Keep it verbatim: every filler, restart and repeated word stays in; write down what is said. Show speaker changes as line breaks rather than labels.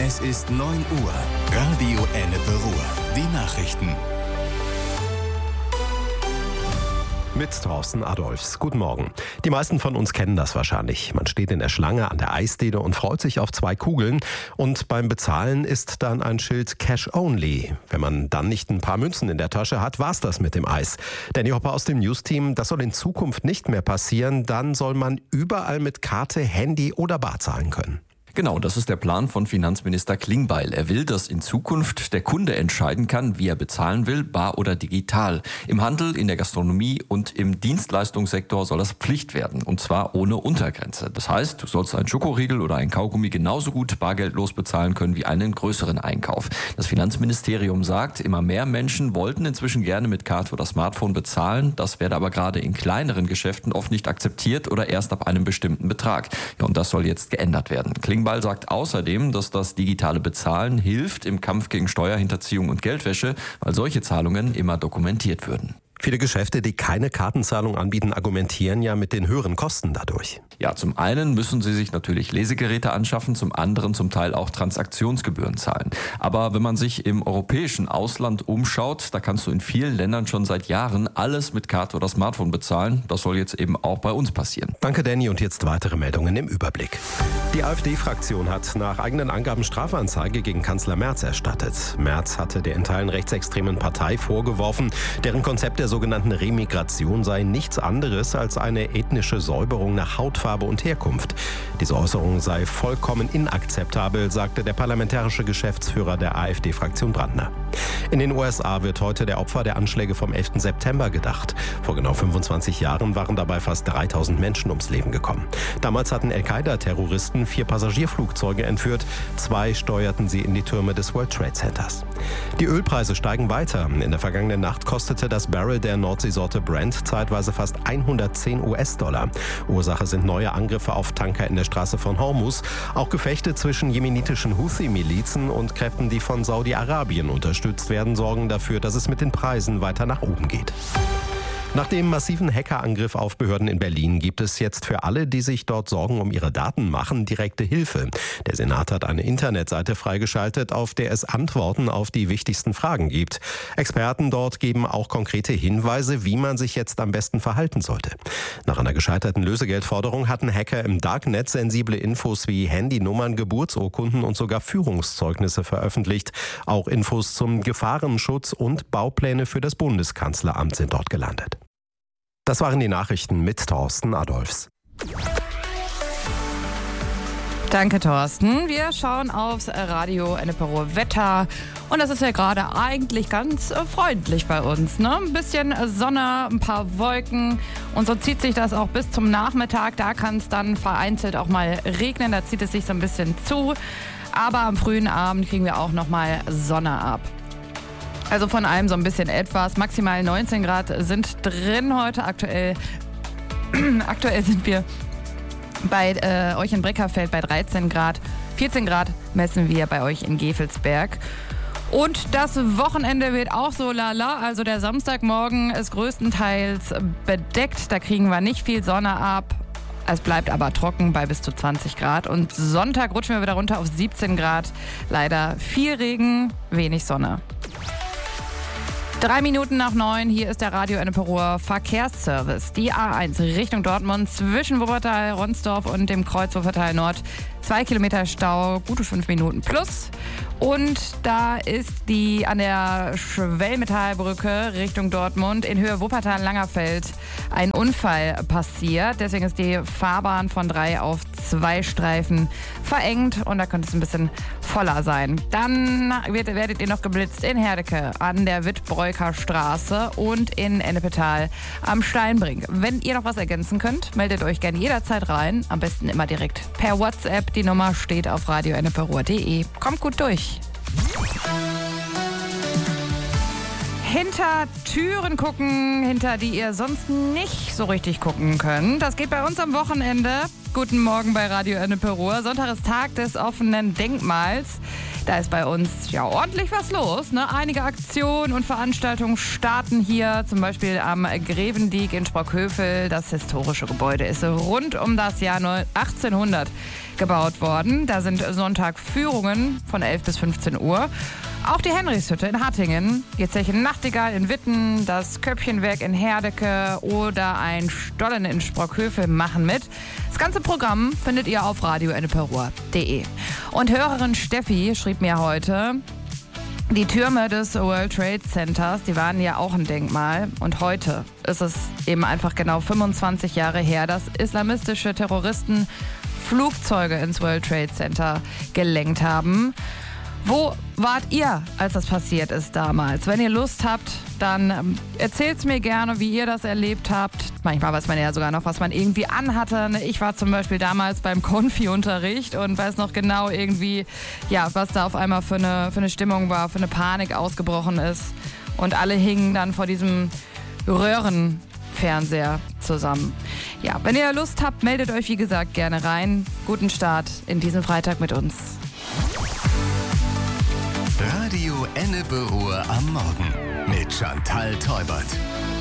Es ist neun Uhr. Radio Ennepe Ruhr. Die Nachrichten.
Mit Thorsten Adolfs. Guten Morgen. Die meisten von uns kennen das wahrscheinlich. Man steht in der Schlange an der Eisdiele und freut sich auf zwei Kugeln. Und beim Bezahlen ist dann ein Schild Cash Only. Wenn man dann nicht ein paar Münzen in der Tasche hat, war's das mit dem Eis. Danny Hopper aus dem News-Team, das soll in Zukunft nicht mehr passieren. Dann soll man überall mit Karte, Handy oder Bar zahlen können.
Genau, das ist der Plan von Finanzminister Klingbeil. Er will, dass in Zukunft der Kunde entscheiden kann, wie er bezahlen will, bar oder digital. Im Handel, in der Gastronomie und im Dienstleistungssektor soll das Pflicht werden, und zwar ohne Untergrenze. Das heißt, du sollst einen Schokoriegel oder einen Kaugummi genauso gut bargeldlos bezahlen können wie einen größeren Einkauf. Das Finanzministerium sagt, immer mehr Menschen wollten inzwischen gerne mit Karte oder Smartphone bezahlen. Das werde aber gerade in kleineren Geschäften oft nicht akzeptiert oder erst ab einem bestimmten Betrag. Ja, und das soll jetzt geändert werden. Klingbeil sagt außerdem, dass das digitale Bezahlen hilft im Kampf gegen Steuerhinterziehung und Geldwäsche, weil solche Zahlungen immer dokumentiert würden.
Viele Geschäfte, die keine Kartenzahlung anbieten, argumentieren ja mit den höheren Kosten dadurch.
Ja, zum einen müssen sie sich natürlich Lesegeräte anschaffen, zum anderen zum Teil auch Transaktionsgebühren zahlen. Aber wenn man sich im europäischen Ausland umschaut, da kannst du in vielen Ländern schon seit Jahren alles mit Karte oder Smartphone bezahlen. Das soll jetzt eben auch bei uns passieren.
Danke, Danny. Und jetzt weitere Meldungen im Überblick. Die AfD-Fraktion hat nach eigenen Angaben Strafanzeige gegen Kanzler Merz erstattet. Merz hatte der in Teilen rechtsextremen Partei vorgeworfen, deren Konzept der sogenannten Remigration sei nichts anderes als eine ethnische Säuberung nach Hautfarbe und Herkunft. Diese Äußerung sei vollkommen inakzeptabel, sagte der parlamentarische Geschäftsführer der AfD-Fraktion Brandner. In den U S A wird heute der Opfer der Anschläge vom elften September gedacht. Vor genau fünfundzwanzig Jahren waren dabei fast dreitausend Menschen ums Leben gekommen. Damals hatten Al-Qaida-Terroristen vier Passagierflugzeuge entführt. Zwei steuerten sie in die Türme des World Trade Centers. Die Ölpreise steigen weiter. In der vergangenen Nacht kostete das Barrel der Nordseesorte Brent zeitweise fast hundertzehn US-Dollar. Ursache sind neue Angriffe auf Tanker in der Straße von Hormuz. Auch Gefechte zwischen jemenitischen Houthi-Milizen und Kräften, die von Saudi-Arabien unterstützt werden, sorgen dafür, dass es mit den Preisen weiter nach oben geht. Nach dem massiven Hackerangriff auf Behörden in Berlin gibt es jetzt für alle, die sich dort Sorgen um ihre Daten machen, direkte Hilfe. Der Senat hat eine Internetseite freigeschaltet, auf der es Antworten auf die wichtigsten Fragen gibt. Experten dort geben auch konkrete Hinweise, wie man sich jetzt am besten verhalten sollte. Nach einer gescheiterten Lösegeldforderung hatten Hacker im Darknet sensible Infos wie Handynummern, Geburtsurkunden und sogar Führungszeugnisse veröffentlicht. Auch Infos zum Gefahrenschutz und Baupläne für das Bundeskanzleramt sind dort gelandet. Das waren die Nachrichten mit Thorsten Adolfs.
Danke, Thorsten. Wir schauen aufs Radio Ennepe Ruhr Wetter. Und das ist ja gerade eigentlich ganz freundlich bei uns, ne? Ein bisschen Sonne, ein paar Wolken. Und so zieht sich das auch bis zum Nachmittag. Da kann es dann vereinzelt auch mal regnen. Da zieht es sich so ein bisschen zu. Aber am frühen Abend kriegen wir auch noch mal Sonne ab. Also von allem so ein bisschen etwas. Maximal neunzehn Grad sind drin heute. Aktuell, aktuell sind wir bei äh, euch in Breckerfeld bei dreizehn Grad. vierzehn Grad messen wir bei euch in Gevelsberg. Und das Wochenende wird auch so lala. Also der Samstagmorgen ist größtenteils bedeckt. Da kriegen wir nicht viel Sonne ab. Es bleibt aber trocken bei bis zu zwanzig Grad. Und Sonntag rutschen wir wieder runter auf siebzehn Grad. Leider viel Regen, wenig Sonne. Drei Minuten nach neun, hier ist der Radio Ennepe Ruhr Verkehrsservice. Die A eins Richtung Dortmund zwischen Wuppertal, Ronsdorf und dem Kreuz Wuppertal Nord. Zwei Kilometer Stau, gute fünf Minuten plus. Und da ist die an der Schwellmetallbrücke Richtung Dortmund in Höhe Wuppertal-Langerfeld ein Unfall passiert. Deswegen ist die Fahrbahn von drei auf zwei Streifen verengt und da könnte es ein bisschen voller sein. Dann wird, werdet ihr noch geblitzt in Herdecke an der Wittbreuker Straße und in Ennepetal am Steinbrink. Wenn ihr noch was ergänzen könnt, meldet euch gerne jederzeit rein. Am besten immer direkt per WhatsApp. Die Nummer steht auf radio ennepe ruhr punkt de. Kommt gut durch. Hinter Türen gucken, hinter die ihr sonst nicht so richtig gucken könnt. Das geht bei uns am Wochenende Guten Morgen bei Radio Ennepe-Ruhr. Sonntag ist Tag des offenen Denkmals. Da ist bei uns ja ordentlich was los. Ne? Einige Aktionen und Veranstaltungen starten hier, zum Beispiel am Grevendiek in Sprockhövel. Das historische Gebäude ist rund um das Jahr achtzehnhundert gebaut worden. Da sind Sonntag Führungen von elf bis fünfzehn Uhr. Auch die Henrichshütte in Hattingen, die Zeche Nachtigall in Witten, das Köppchenwerk in Herdecke oder ein Stollen in Sprockhövel machen mit. Das ganze Programm findet ihr auf radio enneperuhr punkt de. Und Hörerin Steffi schrieb mir heute, die Türme des World Trade Centers, die waren ja auch ein Denkmal. Und heute ist es eben einfach genau fünfundzwanzig Jahre her, dass islamistische Terroristen Flugzeuge ins World Trade Center gelenkt haben. Wo wart ihr, als das passiert ist damals? Wenn ihr Lust habt, dann erzählt's mir gerne, wie ihr das erlebt habt. Manchmal weiß man ja sogar noch, was man irgendwie anhatte. Ich war zum Beispiel damals beim Konfi-Unterricht und weiß noch genau irgendwie, ja, was da auf einmal für eine, für eine Stimmung war, für eine Panik ausgebrochen ist. Und alle hingen dann vor diesem Röhrenfernseher zusammen. Ja, wenn ihr Lust habt, meldet euch wie gesagt gerne rein. Guten Start in diesen Freitag mit uns.
Radio Ennepe-Ruhr am Morgen mit Chantal Teubert.